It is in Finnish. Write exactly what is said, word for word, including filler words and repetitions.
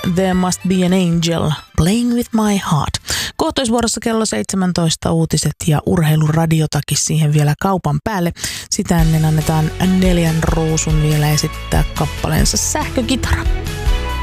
There Must Be an Angel, Playing with My Heart. Kohtoisvuorossa kello seitsemäntoista uutiset ja urheiluradiotakin siihen vielä kaupan päälle. Sitä ennen annetaan Neljän Ruusun vielä esittää kappaleensa Sähkökitara.